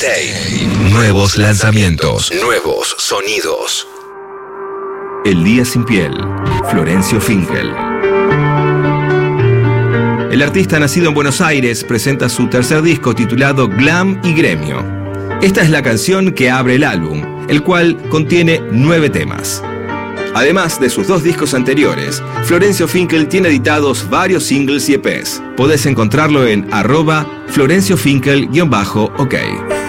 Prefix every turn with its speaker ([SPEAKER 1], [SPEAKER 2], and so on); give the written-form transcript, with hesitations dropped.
[SPEAKER 1] Play. Nuevos lanzamientos. Nuevos sonidos.
[SPEAKER 2] El día sin piel. Florencio Finkel. El artista nacido en Buenos Aires presenta su tercer disco titulado Glam y Gremio. Esta es la canción que abre el álbum, el cual contiene 9 temas. Además de sus 2 discos anteriores, Florencio Finkel tiene editados varios singles y EPs. Podés encontrarlo en @FlorencioFinkel_OK.